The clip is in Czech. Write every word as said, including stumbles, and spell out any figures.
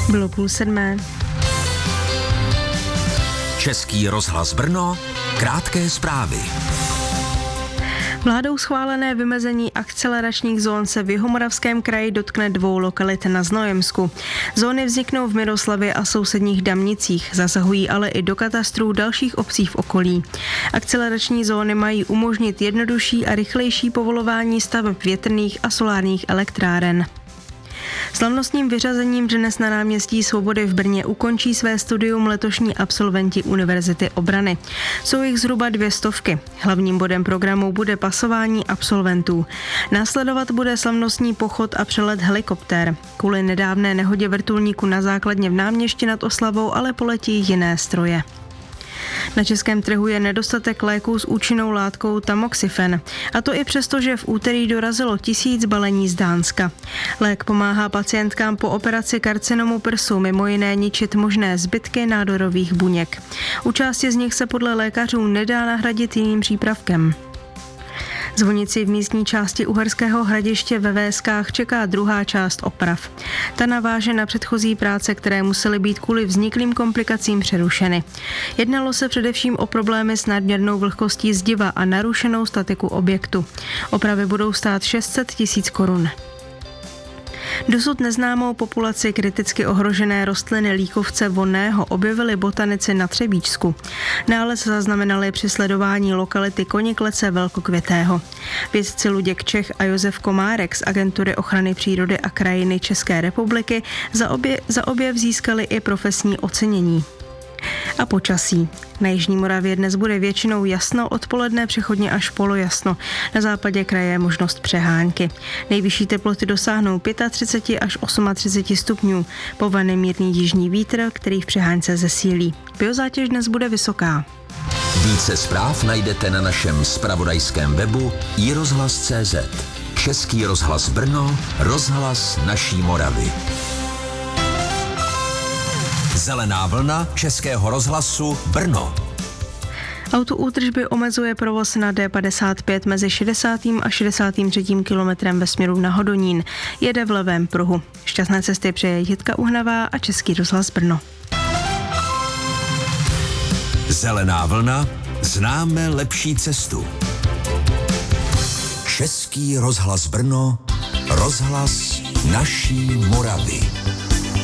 Bylo půl sedmé. Český rozhlas Brno, krátké zprávy. Vládou schválené vymezení akceleračních zón se v Jihomoravském kraji dotkne dvou lokalit na Znojemsku. Zóny vzniknou v Miroslavě a sousedních Damnicích, zasahují ale i do katastrů dalších obcí v okolí. Akcelerační zóny mají umožnit jednodušší a rychlejší povolování staveb větrných a solárních elektráren. Slavnostním vyřazením dnes na náměstí Svobody v Brně ukončí své studium letošní absolventi Univerzity obrany. Jsou jich zhruba dvě stovky. Hlavním bodem programu bude pasování absolventů. Následovat bude slavnostní pochod a přelet helikoptér. Kvůli nedávné nehodě vrtulníku na základně v Náměšti nad Oslavou ale poletí jiné stroje. Na českém trhu je nedostatek léků s účinnou látkou tamoxifen. A to i přesto, že v úterý dorazilo tisíc balení z Dánska. Lék pomáhá pacientkám po operaci karcinomu prsu mimo jiné ničit možné zbytky nádorových buněk. U části z nich se podle lékařů nedá nahradit jiným přípravkem. Zvonici v místní části Uherského Hradiště ve Véskách čeká druhá část oprav. Ta naváže na předchozí práce, které musely být kvůli vzniklým komplikacím přerušeny. Jednalo se především o problémy s nadměrnou vlhkostí zdiva a narušenou statiku objektu. Opravy budou stát šest set tisíc korun. Dosud neznámou populaci kriticky ohrožené rostliny líkovce vonného objevili botanici na Třebíčsku. Nález zaznamenali při sledování lokality Koniklece velkokvětého. Vědci Luděk Čech a Josef Komárek z Agentury ochrany přírody a krajiny České republiky za, obje, za objev získali i profesní ocenění. A počasí. Na jižní Moravě dnes bude většinou jasno, odpoledne přechodně až polojasno. Na západě kraje je možnost přehánky. Nejvyšší teploty dosáhnou třicet pět až třicet osm stupňů. Povane mírný jižní vítr, který v přehánce zesílí. Biozátěž dnes bude vysoká. Více zpráv najdete na našem zpravodajském webu i rozhlas tečka cé zet. Český rozhlas Brno, rozhlas naší Moravy. Zelená vlna Českého rozhlasu Brno. Autoúdržby omezuje provoz na D padesát pět mezi šedesátým a šedesátým třetím kilometrem ve směru na Hodonín. Jede v levém pruhu. Šťastné cesty přeje Jitka Uhnavá a Český rozhlas Brno. Zelená vlna, známe lepší cestu. Český rozhlas Brno, rozhlas naší Moravy.